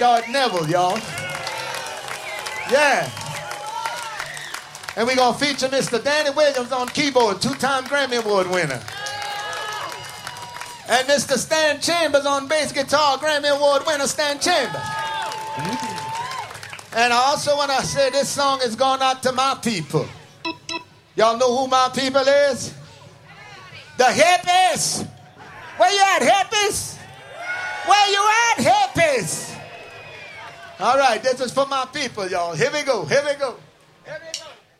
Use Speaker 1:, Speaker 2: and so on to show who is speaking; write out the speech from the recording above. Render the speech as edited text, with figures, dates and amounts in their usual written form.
Speaker 1: Sweetheart Neville, y'all. Yeah. And we're going to feature Mr. Danny Williams on keyboard, 2-time Grammy Award winner. And Mr. Stan Chambers on bass guitar, Grammy Award winner Stan Chambers. And I also want to say this song is going out to my people. Y'all know who my people is? The hippies. Where you at, hippies? Where you at, hippies? All right, this is for my people, y'all. Here we go, here we go.